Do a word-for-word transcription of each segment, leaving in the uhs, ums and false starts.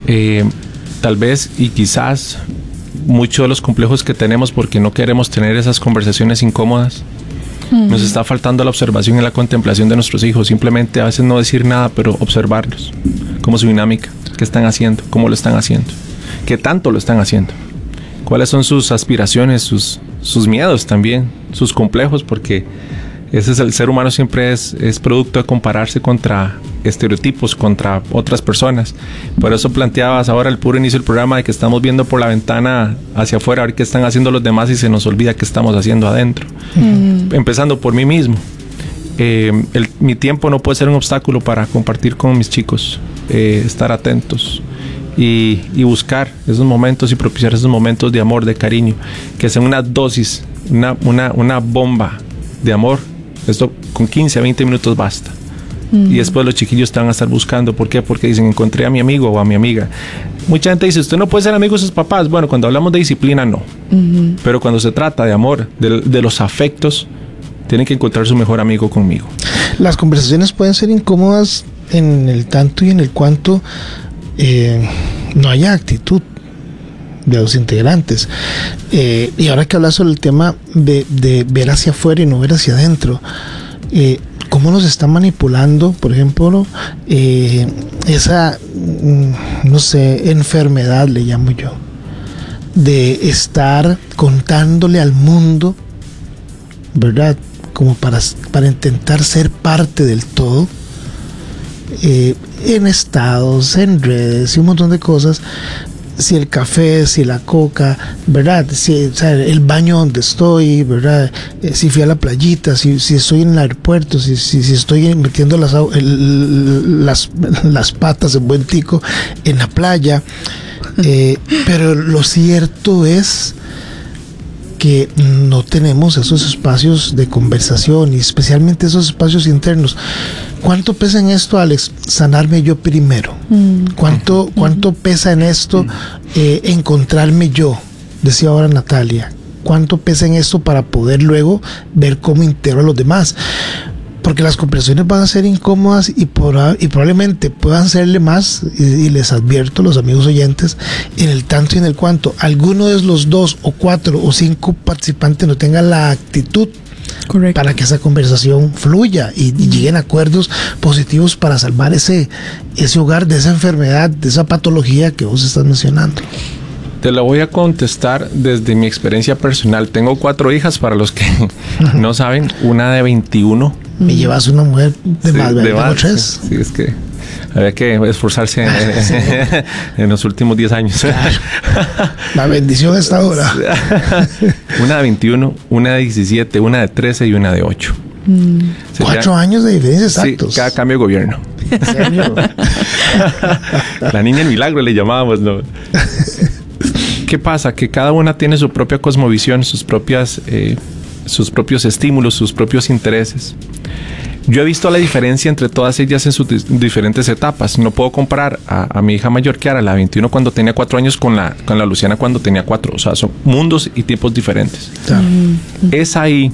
eh, tal vez y quizás muchos de los complejos que tenemos porque no queremos tener esas conversaciones incómodas. Uh-huh. Nos está faltando la observación y la contemplación de nuestros hijos. Simplemente a veces no decir nada, pero observarlos, como su dinámica, qué están haciendo, cómo lo están haciendo, qué tanto lo están haciendo, cuáles son sus aspiraciones, sus, sus miedos también, sus complejos, porque ese es el ser humano, siempre es, es producto de compararse contra estereotipos, contra otras personas. Por eso planteabas ahora el puro inicio del programa de que estamos viendo por la ventana hacia afuera a ver qué están haciendo los demás y se nos olvida qué estamos haciendo adentro. Mm. Empezando por mí mismo. Eh, el, mi tiempo no puede ser un obstáculo para compartir con mis chicos, eh, estar atentos y, y buscar esos momentos y propiciar esos momentos de amor, de cariño, que sean una dosis, una, una, una bomba de amor. Esto con quince a veinte minutos basta. Mm. Y después los chiquillos te van a estar buscando. ¿Por qué? Porque dicen, encontré a mi amigo o a mi amiga. Mucha gente dice, usted no puede ser amigo de sus papás. Bueno, cuando hablamos de disciplina, no. Mm-hmm. Pero cuando se trata de amor, de, de los afectos, tienen que encontrar su mejor amigo conmigo. Las conversaciones pueden ser incómodas en el tanto y en el cuanto eh, no haya actitud de los integrantes. Eh, y ahora que hablas sobre el tema de, de ver hacia afuera y no ver hacia adentro, eh, ¿cómo nos está manipulando, por ejemplo, eh, esa, no sé, enfermedad, le llamo yo, de estar contándole al mundo, ¿verdad? Como para, para intentar ser parte del todo, eh, en estados, en redes y un montón de cosas. Si el café, si la coca, ¿verdad? Si, o sea, el baño donde estoy, ¿verdad? Eh, si fui a la playita, si, si estoy en el aeropuerto, si, si, si estoy metiendo las, el, las, las patas en buen tico en la playa. Eh, pero lo cierto es que no tenemos esos espacios de conversación y especialmente esos espacios internos. ¿Cuánto pesa en esto, Alex? Sanarme yo primero. Mm. ¿Cuánto, uh-huh. ¿Cuánto pesa en esto eh, encontrarme yo? Decía ahora Natalia. ¿Cuánto pesa en esto para poder luego ver cómo integro a los demás? Porque las conversaciones van a ser incómodas y, por, y probablemente puedan serle más, y, y les advierto, los amigos oyentes, en el tanto y en el cuanto alguno de los dos o cuatro o cinco participantes no tengan la actitud Correcto. Para que esa conversación fluya y, y lleguen a acuerdos positivos para salvar ese, ese hogar de esa enfermedad, de esa patología que vos estás mencionando. Te lo voy a contestar desde mi experiencia personal. Tengo cuatro hijas, para los que no saben, una de veintiuno. Me llevas una mujer de sí, más, de más, tres. Sí, es que había que esforzarse en, en, en los últimos diez años. Claro. La bendición está ahora. Una de veintiuno, una de diecisiete, una de trece y una de ocho. Mm. Cuatro ya, años de diferencia exactos. Sí, cada cambio de gobierno. ¿En serio? La niña el milagro le llamábamos, ¿no? ¿Qué pasa? Que cada una tiene su propia cosmovisión, sus propias, eh, sus propios estímulos, sus propios intereses. Yo he visto la diferencia entre todas ellas en sus diferentes etapas. No puedo comparar a, a mi hija mayor, Kiara, la veintiuno, cuando tenía cuatro años, con la, con la Luciana cuando tenía cuatro. O sea, son mundos y tiempos diferentes. Claro. Mm-hmm. Es ahí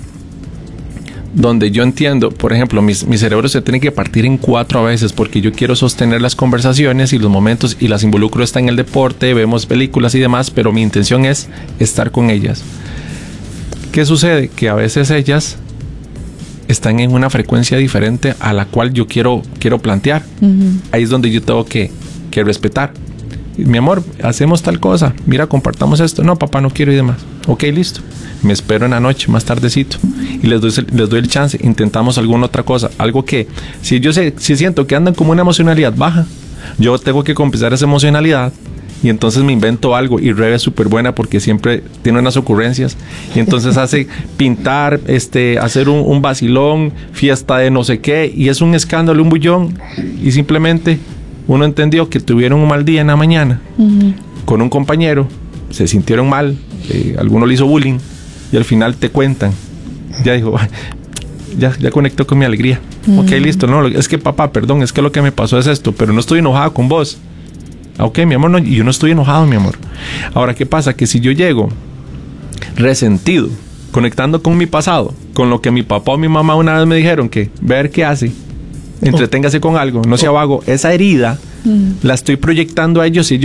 donde yo entiendo, por ejemplo, mis, mi cerebro se tiene que partir en cuatro a veces porque yo quiero sostener las conversaciones y los momentos y las involucro está en el deporte, vemos películas y demás, pero mi intención es estar con ellas. ¿Qué sucede? Que a veces ellas están en una frecuencia diferente a la cual yo quiero, quiero plantear. Uh-huh. Ahí es donde yo tengo que, que respetar. Mi amor, hacemos tal cosa. Mira, compartamos esto. No, papá, no quiero y demás. Ok, listo. Me espero en la noche, más tardecito. Y les doy, les doy el chance. Intentamos alguna otra cosa. Algo que, si yo sé, si siento que andan como una emocionalidad baja, yo tengo que compensar esa emocionalidad. Y entonces me invento algo y Rebe es súper buena porque siempre tiene unas ocurrencias y entonces hace pintar, este, hacer un, un vacilón, fiesta de no sé qué y es un escándalo, un bullón y simplemente uno entendió que tuvieron un mal día en la mañana uh-huh. con un compañero, se sintieron mal, eh, alguno le hizo bullying y al final te cuentan, ya dijo, ya, ya conectó con mi alegría, uh-huh. ok, listo, no, es que papá, perdón, es que lo que me pasó es esto, pero no estoy enojado con vos. Ok, mi amor, no, yo no estoy enojado, mi amor. Ahora, ¿qué pasa? Que si yo llego resentido, conectando con mi pasado, con lo que mi papá o mi mamá una vez me dijeron que ver qué hace, entreténgase con algo, no sea vago, esa herida mm. la estoy proyectando a ellos y ellos